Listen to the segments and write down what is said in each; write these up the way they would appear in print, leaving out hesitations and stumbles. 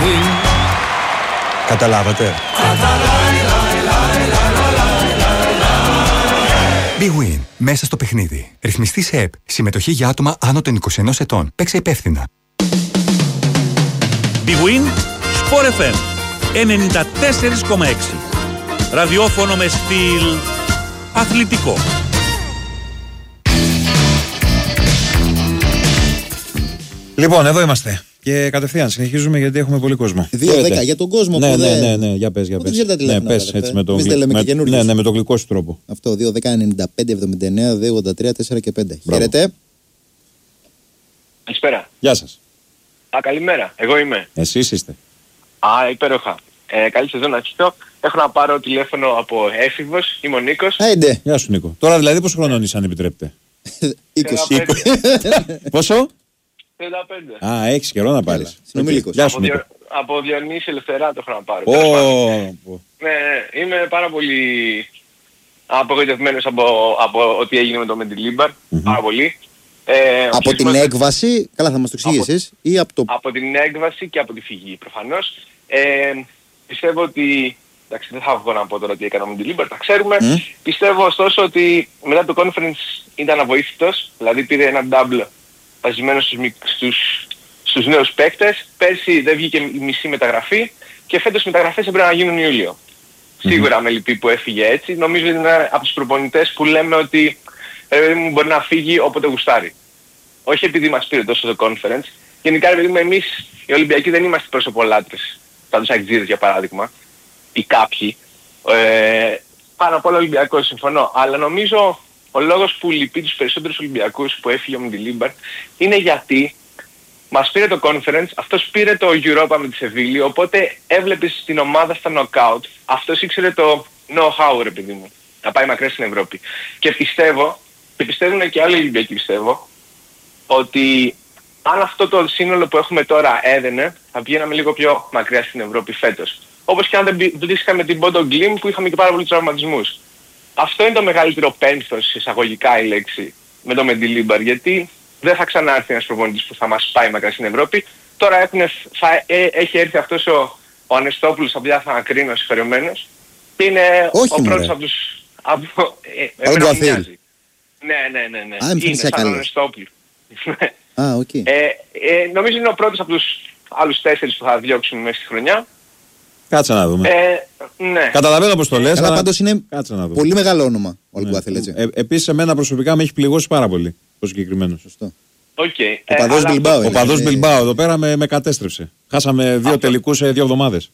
Καταλάβατε? Big Win. Μέσα στο παιχνίδι. Ρυθμιστή σε ΕΠ. Συμμετοχή για άτομα άνω των 21 ετών. Παίξε υπεύθυνα. Big Win. Sport FM 94,6. Ραδιόφωνο με στυλ αθλητικό. Λοιπόν, εδώ είμαστε. Και κατευθείαν συνεχίζουμε γιατί έχουμε πολύ κόσμο. 2-10 για τον κόσμο ναι, που ναι, δεν. Ναι, ναι, για πες. Ναι, πες έτσι με το εμείς δεν λέμε και καινούργιους. Ναι, με το γλυκό σου τρόπο. Αυτό 2-10-95-79-283-4 και 5. Χαίρετε. Καλησπέρα. Γεια σας. Καλημέρα. Εγώ είμαι. Εσείς είστε. Υπέροχα. Καλή σεζόν να αρχίσω. Έχω να πάρω τηλέφωνο από έφηβος. Είμαι ο Νίκος. Άιντε. Γεια σου Νίκο. Τώρα δηλαδή πόσο χρονών είσαι αν επιτρέπετε? 20. Πόσο? 35. Έχεις καιρό να πάρεις. Συνομιλίκος. Γεια σου Νίκο. Από Διονύση Ελευθερά το έχω να πάρω. Ναι, είμαι πάρα πολύ απογοητευμένος από ό,τι έγινε με το Μεντιλίμπαρ. Πάρα πολύ. Από την έκβαση, καλά θα μας το εξηγήσεις, ή από το... Από την έκβαση και από τη φυγή προφανώς. Πιστεύω ότι, εντάξει δεν θα βγω να πω τώρα τι έκανα με την Λίμπερ, τα ξέρουμε. Πιστεύω ωστόσο ότι μετά το conference ήταν αβοήθητος, δηλαδή πήρε ένα double βασισμένο στους νέους παίκτες. Πέρσι δεν βγήκε η μισή μεταγραφή και φέτος οι μεταγραφές έπρεπε να γίνουν Ιούλιο. Σίγουρα με λυπεί που έφυγε έτσι. Νομίζω ότι είναι από τους προπονητές που λέμε ότι μπορεί να φύγει όποτε γουστάρει. Όχι επειδή μας πήρε τόσο το conference. Γενικά εμείς οι Ολυμπιακοί δεν είμαστε προσωπολάτρες. Θα τους Αγγζίδες για παράδειγμα. Ή κάποιοι. Πάνω απ' όλα Ολυμπιακός συμφωνώ. Αλλά νομίζω ο λόγος που λυπεί τους περισσότερους Ολυμπιακούς που έφυγε ο Μεντιλίμπαρ είναι γιατί μας πήρε το conference, αυτός πήρε το Europa με τη Σεβίλη, οπότε έβλεπες την ομάδα στα knockout. Αυτός ήξερε το know-how ρε παιδί μου. Να πάει μακριά στην Ευρώπη. Και πιστεύω, και πιστεύουν και άλλοι Ολυμπιακοί πιστεύω, ότι αν αυτό το σύνολο που έχουμε τώρα έδαινε, θα πηγαίναμε λίγο πιο μακριά στην Ευρώπη φέτος. Όπως και αν δεν βρίσκαμε την Bodo Glimt που είχαμε και πάρα πολλούς τραυματισμούς. Αυτό είναι το μεγαλύτερο πένθος, εισαγωγικά η λέξη, με το Μεντιλίμπαρ, γιατί δεν θα ξανάρθει ένας προπονητής που θα μας πάει μακριά στην Ευρώπη. Τώρα έχει έρθει αυτός ο Ανεστόπουλος από τη Αθανακρίνο συγχωρεμένος και είναι ο πρώτος από τους... εμένα μου μοιάζει. Ναι. Είναι σαν τον Ανεστόπουλο. Νομίζω είναι ο πρώτος από τους άλλους 4 που θα διώξουν μέσα στη χρονιά. Κάτσε να δούμε. Ναι. Καταλαβαίνω πως το λες, αλλά πάντως είναι πολύ μεγάλο όνομα ο Αλμπουάθελ, έτσι. Επίσης εμένα προσωπικά με έχει πληγώσει πάρα πολύ το συγκεκριμένο. Σωστό. Okay. Ο παδός Μπιλμπάου εδώ πέρα με κατέστρεψε. Χάσαμε 2 τελικούς σε 2 εβδομάδες.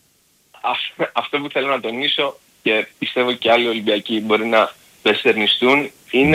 Αυτό που θέλω να τονίσω και πιστεύω και άλλοι Ολυμπιακοί μπορεί να το εστερνιστούν είναι